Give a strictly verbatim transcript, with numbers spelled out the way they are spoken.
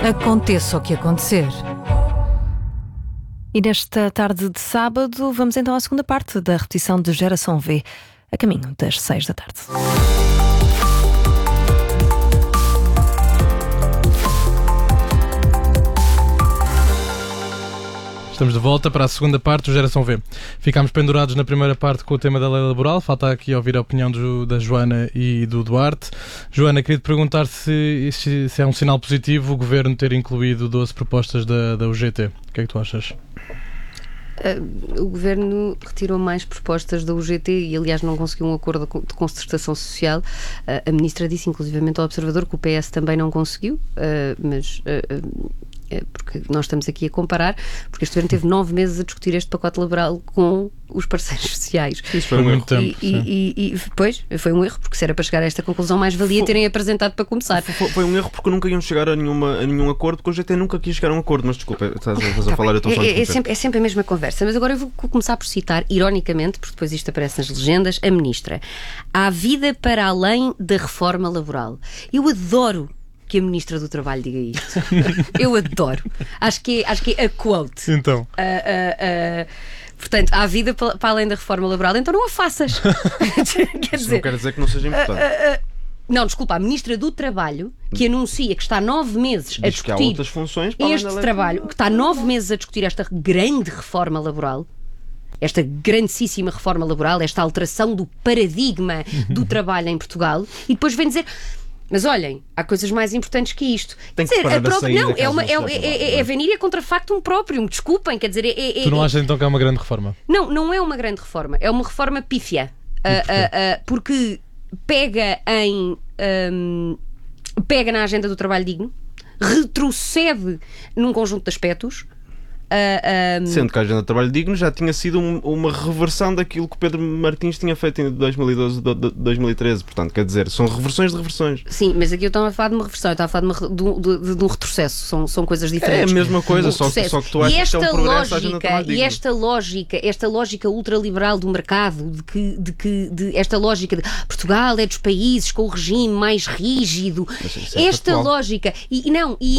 Aconteça o que acontecer. E nesta tarde de sábado vamos então à segunda parte da repetição de Geração V, a caminho das seis da tarde. Estamos de volta para a segunda parte do Geração V. Ficámos pendurados na primeira parte com o tema da lei laboral. Falta aqui ouvir a opinião do, da Joana e do Duarte. Joana, queria te perguntar se, se, se é um sinal positivo o Governo ter incluído doze propostas da, da U G T. O que é que tu achas? Uh, o Governo retirou mais propostas da U G T e, aliás, não conseguiu um acordo de concertação social. Uh, a Ministra disse, inclusivamente, ao Observador que o P S também não conseguiu, uh, mas... Uh, uh, porque nós estamos aqui a comparar, porque este Governo teve nove meses a discutir este pacote laboral com os parceiros sociais. Isso foi um erro. E, e, e, e depois foi um erro, porque se era para chegar a esta conclusão, mais valia foi, terem apresentado para começar. Foi, foi um erro porque nunca iam chegar a, nenhuma, a nenhum acordo, porque o U G T nunca quis chegar a um acordo, mas desculpa, estás a, estás a falar, eu estou só a é, é, sempre, é sempre a mesma conversa, mas agora eu vou começar por citar, ironicamente, porque depois isto aparece nas legendas, a Ministra. Há vida para além da reforma laboral. Eu adoro que a Ministra do Trabalho diga isto. Eu adoro. Acho que é, acho que é a quote. Então. Uh, uh, uh, portanto, há vida para, para além da reforma laboral, então não a faças. Quer Isso dizer, não quer dizer que não seja importante. Uh, uh, uh, não, desculpa, a Ministra do Trabalho, que anuncia que está nove meses a Diz que há discutir outras funções para além da este lei trabalho, laboral. que está nove meses a discutir esta grande reforma laboral, esta grandíssima reforma laboral, esta alteração do paradigma do trabalho em Portugal, e depois vem dizer... Mas olhem, há coisas mais importantes que isto. Tem que quer dizer, a parar a própria, sair não, da é, uma, casa é, do é, Estado, é, é venir a contra factum próprio, desculpem, quer dizer... É, é, Tu não é, achas então que é uma grande reforma? Não, não é uma grande reforma, é uma reforma pífia. Uh, uh, uh, porque pega em... Um, pega na agenda do trabalho digno, retrocede num conjunto de aspectos... Uh, um... Sendo que a agenda de trabalho digno já tinha sido um, uma reversão daquilo que o Pedro Martins tinha feito em dois mil e doze, dois mil e treze. Portanto, quer dizer, são reversões de reversões. Sim, mas aqui eu estava a falar de uma reversão, eu estava a falar de, uma, de, de, de um retrocesso. São, são coisas diferentes. É a mesma coisa, um só, só que tu achas que é um progresso à agenda de trabalho digno. E esta lógica, esta lógica ultraliberal do mercado, de que, de que de, esta lógica de Portugal é dos países com o regime mais rígido, Mas isso é esta factual. lógica, e, e não, e